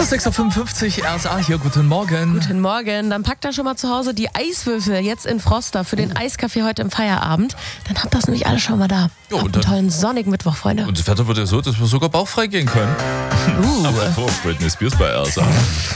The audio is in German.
ist 6.55 Uhr, RSA hier, guten Morgen. Guten Morgen. Dann packt da schon mal zu Hause die Eiswürfel jetzt in Froster für den Eiskaffee heute im Feierabend. Dann habt das nämlich alle schon mal da. Jo, Habt einen tollen sonnigen Mittwoch, Freunde. Und das Wetter wird ja so, dass wir sogar bauchfrei gehen können. Apropos Britney Spears bei RSA.